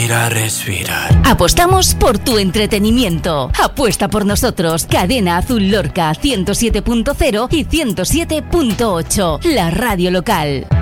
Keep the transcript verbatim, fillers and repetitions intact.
Respira, respirar. Apostamos por tu entretenimiento. Apuesta por nosotros. Cadena Azul Lorca ciento siete punto cero y ciento siete punto ocho. La radio local.